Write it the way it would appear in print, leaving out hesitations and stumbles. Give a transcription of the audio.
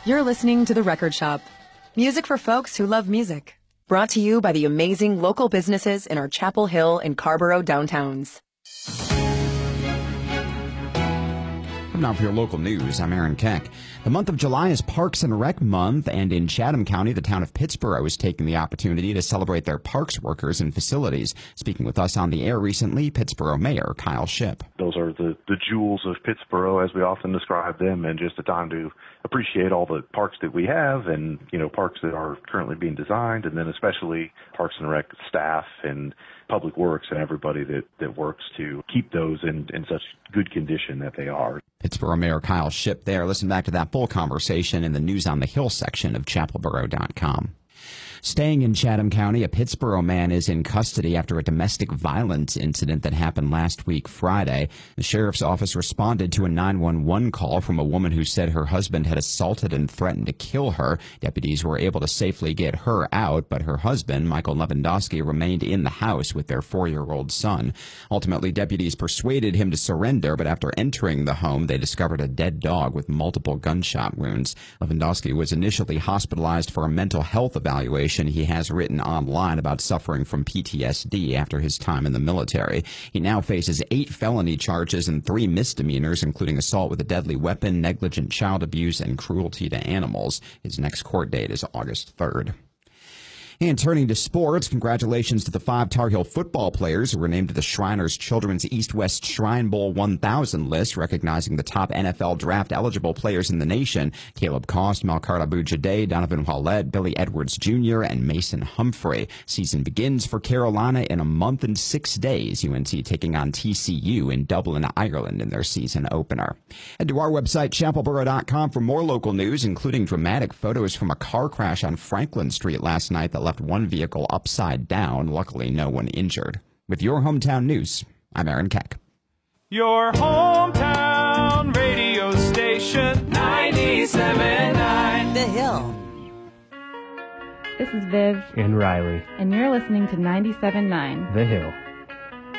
You're listening to The Record Shop. Music for folks who love music. Brought to you by the amazing local businesses in our Chapel Hill and Carborough downtowns. Now for your local news, I'm Aaron Keck. The month of July is Parks and Rec Month, and in Chatham County, the town of Pittsboro is taking the opportunity to celebrate their parks workers and facilities. Speaking with us on the air recently, Pittsboro Mayor Kyle Shipp. Those are the jewels of Pittsboro, as we often describe them, and just a time to appreciate all the parks that we have and, parks that are currently being designed, and then especially Parks and Rec staff and Public Works and everybody that works to keep those in such good condition that they are. Pittsboro Mayor Kyle Shipp there. Listen back to that full conversation in the News on the Hill section of chapelboro.com. Staying in Chatham County, a Pittsboro man is in custody after a domestic violence incident that happened last week Friday. The sheriff's office responded to a 911 call from a woman who said her husband had assaulted and threatened to kill her. Deputies were able to safely get her out, but her husband, Michael Lewandowski, remained in the house with their 4-year-old son. Ultimately, deputies persuaded him to surrender, but after entering the home, they discovered a dead dog with multiple gunshot wounds. Lewandowski was initially hospitalized for a mental health evaluation. He has written online about suffering from PTSD after his time in the military. He now faces 8 felony charges and 3 misdemeanors, including assault with a deadly weapon, negligent child abuse, and cruelty to animals. His next court date is August 3rd. And turning to sports, congratulations to the 5 Tar Heel football players who were named to the Shriners Children's East-West Shrine Bowl 1000 list, recognizing the top NFL draft-eligible players in the nation: Caleb Cost, Malcart Abu-Jade, Donovan Wallett, Billy Edwards Jr., and Mason Humphrey. Season begins for Carolina in a month and 6 days. UNC taking on TCU in Dublin, Ireland in their season opener. Head to our website, chapelboro.com, for more local news, including dramatic photos from a car crash on Franklin Street last night that left one vehicle upside down. Luckily, no one injured. With your hometown news, I'm Aaron Keck. Your hometown radio station, 97.9 The Hill. This is Viv. And Riley. And you're listening to 97.9 The Hill.